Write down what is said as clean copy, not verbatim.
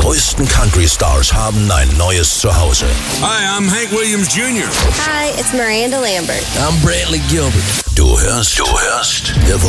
neuesten Country-Stars haben ein neues Zuhause. Hi, I'm Hank Williams Jr. Hi, it's Miranda Lambert. I'm Brantley Gilbert. Du hörst The